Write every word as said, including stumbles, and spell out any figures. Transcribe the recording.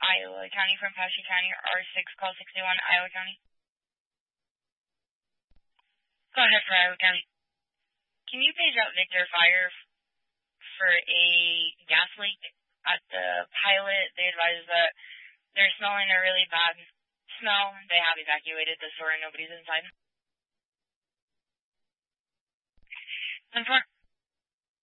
Iowa County from Pasco County, R six, call sixty-one, Iowa County. Go ahead for Iowa County. Can you page out Victor Fire for a gas leak at the pilot? They advise that they're smelling a really bad smell. They have evacuated the store and nobody's inside. ten four.